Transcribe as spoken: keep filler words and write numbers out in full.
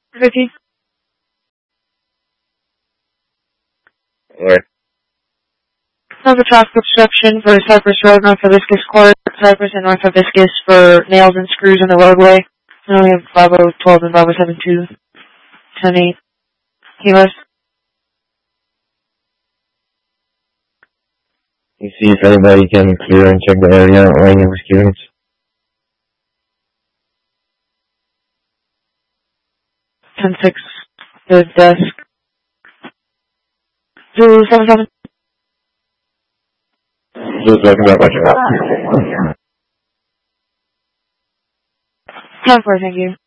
Vicky? Where? Number traffic obstruction for Cypress Road, North Hibiscus Court, Cypress and North Hibiscus for nails and screws in the roadway. And then we have Bravo twelve and Bravo seven two. ten eight. Kilos. You see if anybody can clear and check the area or any rescuers. ten six. The desk. Zulu seven seven. Just talking about watching out. ten four, thank you.